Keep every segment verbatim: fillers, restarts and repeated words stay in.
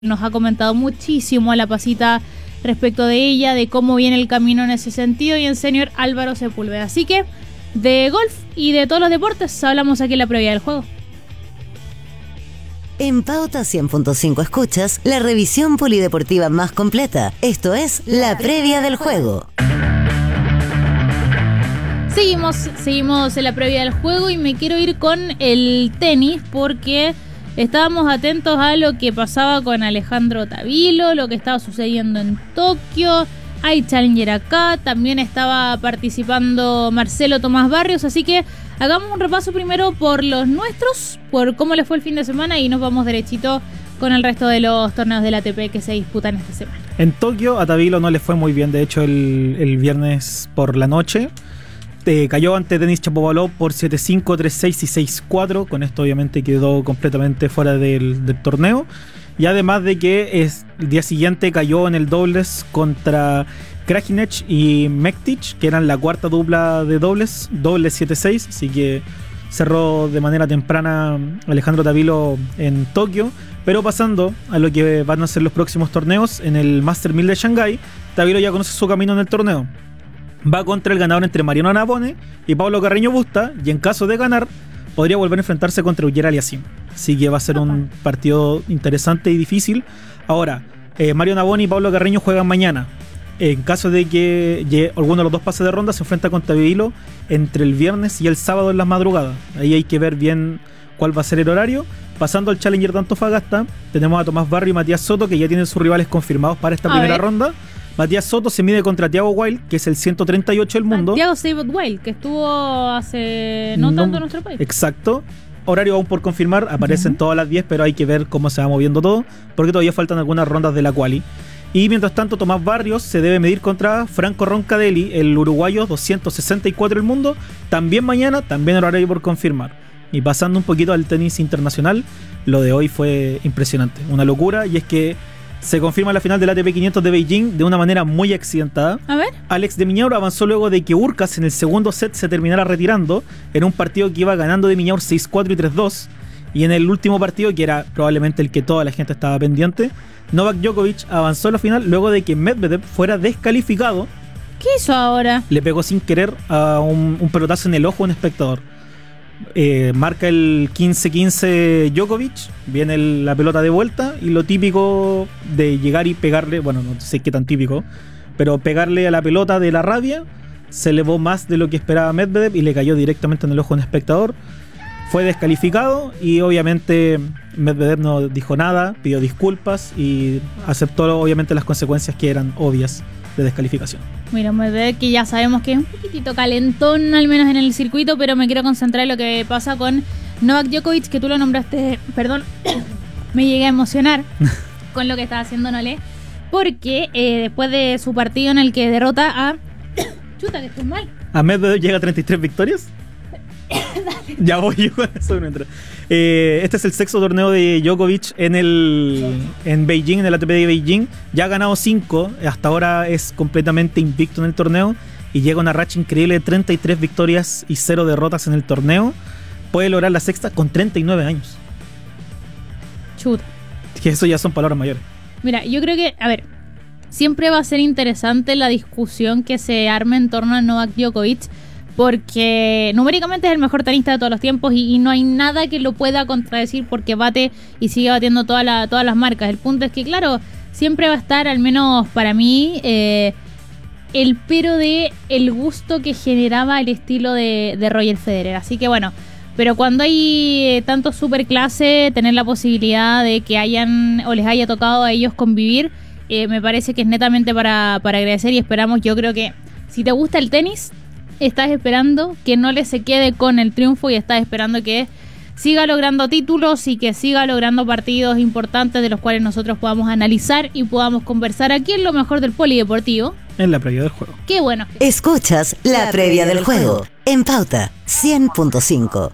Nos ha comentado muchísimo a la Pasita respecto de ella, de cómo viene el camino en ese sentido, y el señor Álvaro Sepúlveda. Así que de golf y de todos los deportes hablamos aquí en la previa del juego. En Pauta cien punto cinco escuchas la revisión polideportiva más completa. Esto es la previa del juego. Seguimos, seguimos en la previa del juego y me quiero ir con el tenis porque estábamos atentos a lo que pasaba con Alejandro Tavilo, lo que estaba sucediendo en Tokio. Hay Challenger acá, también estaba participando Marcelo Tomás Barrios, así que hagamos un repaso primero por los nuestros, por cómo les fue el fin de semana y nos vamos derechito con el resto de los torneos del A T P que se disputan esta semana. En Tokio a Tavilo no le fue muy bien, de hecho el, el viernes por la noche eh, cayó ante Denis Shapovalov por siete cinco, tres seis y seis cuatro, con esto obviamente quedó completamente fuera del, del torneo. Y además de que es, el día siguiente cayó en el dobles contra Krajinec y Mektic, que eran la cuarta dupla de dobles, dobles siete seis, así que cerró de manera temprana Alejandro Tavilo en Tokio. Pero pasando a lo que van a ser los próximos torneos, en el Master mil de Shanghái, Tavilo ya conoce su camino en el torneo. Va contra el ganador entre Mariano Navone y Pablo Carreño Busta, y en caso de ganar, podría volver a enfrentarse contra Uller Aliassime. Así que va a ser un partido interesante y difícil. Ahora, eh, Mario Navone y Pablo Carreño juegan mañana. En caso de que llegue alguno de los dos pases de ronda, se enfrenta con Tavilo entre el viernes y el sábado en las madrugadas. Ahí hay que ver bien cuál va a ser el horario. Pasando al Challenger de Antofagasta, tenemos a Tomás Barrio y Matías Soto, que ya tienen sus rivales confirmados para esta a primera ver. ronda. Matías Soto se mide contra Thiago Wild, que es el ciento treinta y ocho del mundo. Thiago Sabot Wild, que estuvo hace no, no tanto en nuestro país. Exacto. Horario aún por confirmar, aparecen uh-huh. todas las diez, pero hay que ver cómo se va moviendo todo, porque todavía faltan algunas rondas de la quali. Y mientras tanto, Tomás Barrios se debe medir contra Franco Roncadelli, el uruguayo, doscientos sesenta y cuatro del mundo, también mañana, también horario por confirmar. Y pasando un poquito al tenis internacional, lo de hoy fue impresionante, una locura, y es que se confirma la final del A T P quinientos de Beijing de una manera muy accidentada. A ver. Alex de Minaur avanzó luego de que Urcas en el segundo set se terminara retirando en un partido que iba ganando de Minaur seis cuatro y tres dos. Y en el último partido, que era probablemente el que toda la gente estaba pendiente, Novak Djokovic avanzó a la final luego de que Medvedev fuera descalificado. ¿Qué hizo ahora? Le pegó sin querer a un, un pelotazo en el ojo a un espectador. Eh, marca el quince quince Djokovic, viene el, la pelota de vuelta, y lo típico de llegar y pegarle, bueno, no sé qué tan típico, pero pegarle a la pelota de la rabia, se elevó más de lo que esperaba Medvedev y le cayó directamente en el ojo a un espectador. Fue descalificado y obviamente Medvedev no dijo nada, pidió disculpas y aceptó obviamente las consecuencias que eran obvias de descalificación. Mira, Medvedev, que ya sabemos que es un poquitito calentón, al menos en el circuito, pero me quiero concentrar en lo que pasa con Novak Djokovic, que tú lo nombraste, perdón, me llegué a emocionar con lo que estaba haciendo Nole, porque eh, después de su partido en el que derrota a... Chuta, que estoy mal. ¿A Medvedev llega a treinta y tres victorias? Ya voy yo con eso mientras. Eh, este es el sexto torneo de Djokovic en el en Beijing, en el A T P de Beijing. Ya ha ganado cinco, hasta ahora es completamente invicto en el torneo y llega a una racha increíble de treinta y tres victorias y cero derrotas en el torneo. Puede lograr la sexta con treinta y nueve años. Chuta. Que eso ya son palabras mayores. Mira, yo creo que, a ver, siempre va a ser interesante la discusión que se arme en torno a Novak Djokovic, porque numéricamente es el mejor tenista de todos los tiempos y, y no hay nada que lo pueda contradecir porque bate y sigue batiendo toda la, todas las marcas. El punto es que, claro, siempre va a estar, al menos para mí, eh, el pero de el gusto que generaba el estilo de, de Roger Federer. Así que bueno, pero cuando hay eh, tanto superclase, tener la posibilidad de que hayan o les haya tocado a ellos convivir, eh, me parece que es netamente para, para agradecer, y esperamos, yo creo que si te gusta el tenis, estás esperando que no le se quede con el triunfo y estás esperando que siga logrando títulos y que siga logrando partidos importantes de los cuales nosotros podamos analizar y podamos conversar aquí en lo mejor del polideportivo. En la previa del juego. Qué bueno. Escuchas la previa del juego en Pauta cien punto cinco.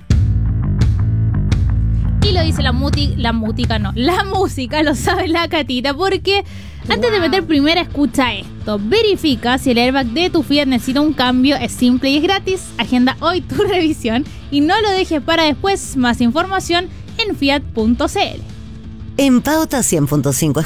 Y lo dice la muti, la música no, la música lo sabe la Catita, porque antes de meter primera, escucha esto. Verifica si el airbag de tu Fiat necesita un cambio, es simple y es gratis. Agenda hoy tu revisión y no lo dejes para después. Más información en fiat punto c l. En Pauta cien punto cinco